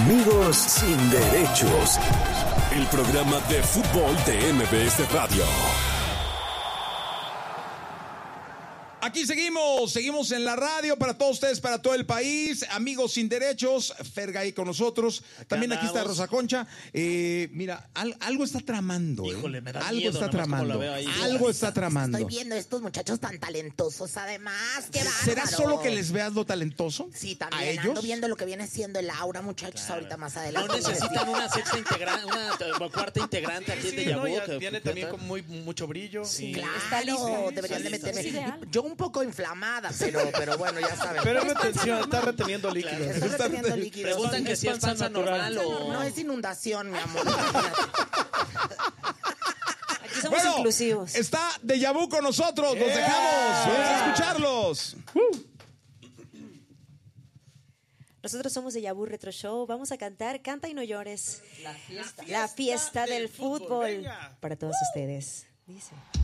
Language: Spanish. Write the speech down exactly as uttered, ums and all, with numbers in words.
Amigos sin derechos. El programa de fútbol de M B S Radio. Aquí seguimos, seguimos en la radio para todos ustedes, para todo el país. Amigos sin derechos, Fergay con nosotros. Acá También andamos. Aquí está Rosa Concha. Eh, mira, al, algo está tramando. Híjole, me da algo miedo, está tramando. Ahí, algo está tramando. Estoy viendo estos muchachos tan talentosos, además. ¡Qué bárbaro! ¿Será solo que les veas lo talentoso? Sí, también. ¿A ellos? Ando viendo lo que viene siendo el aura, muchachos, claro. Ahorita más adelante. No necesitan una sexta integrante, una cuarta integrante aquí sí, de Yabu. No, viene también con muy, mucho brillo. Sí, claro, deberían de meterme. Yo un poco inflamada. Pero, pero bueno, ya saben. Pero es retención, está reteniendo líquidos. Claro, está reteniendo líquidos. Preguntan que si es panza normal o... No, es inundación, mi amor. Aquí somos bueno, inclusivos. Está Déjà Vu con nosotros, los yeah. dejamos. Vamos a escucharlos. Uh. Nosotros somos Déjà Vu Retro Show. Vamos a cantar Canta y no llores. La fiesta, La fiesta del, del fútbol. fútbol. Para todos ustedes. Dice...